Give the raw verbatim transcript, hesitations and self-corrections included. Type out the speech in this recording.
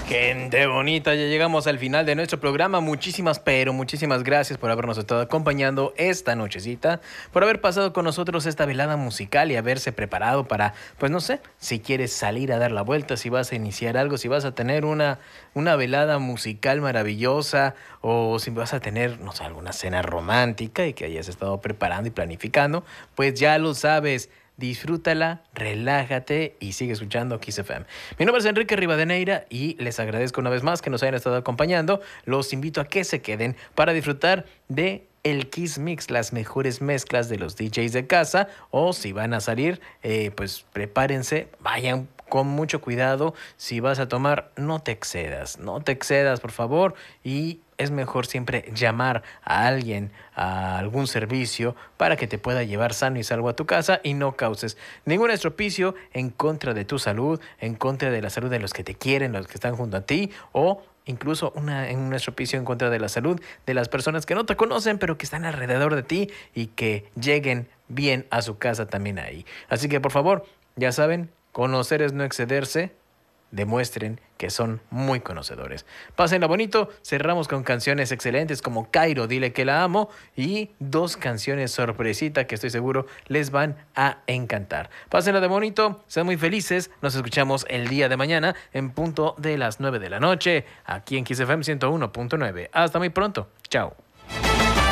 Gente bonita, ya llegamos al final de nuestro programa. Muchísimas, pero muchísimas gracias por habernos estado acompañando esta nochecita, por haber pasado con nosotros esta velada musical y haberse preparado para, pues no sé, si quieres salir a dar la vuelta, si vas a iniciar algo, si vas a tener una, una velada musical maravillosa o si vas a tener, no sé, alguna cena romántica y que hayas estado preparando y planificando, pues ya lo sabes. Disfrútala, relájate y sigue escuchando Kiss F M. Mi nombre es Enrique Rivadeneira y les agradezco una vez más que nos hayan estado acompañando. Los invito a que se queden para disfrutar de el Kiss Mix, las mejores mezclas de los D Js de casa. O si van a salir, eh, pues prepárense, vayan con mucho cuidado. Si vas a tomar, no te excedas, no te excedas, por favor. Y es mejor siempre llamar a alguien, a algún servicio, para que te pueda llevar sano y salvo a tu casa y no causes ningún estropicio en contra de tu salud, en contra de la salud de los que te quieren, los que están junto a ti, o incluso una, en un estropicio en contra de la salud de las personas que no te conocen, pero que están alrededor de ti y que lleguen bien a su casa también ahí. Así que, por favor, ya saben, conocer es no excederse. Demuestren que son muy conocedores. Pásenla bonito. Cerramos con canciones excelentes como Cairo, Dile que la amo, y dos canciones sorpresita que estoy seguro les van a encantar. Pásenla de bonito, sean muy felices. Nos escuchamos el día de mañana en punto de las nueve de la noche aquí en Kiss F M ciento uno punto nueve. Hasta muy pronto. Chao.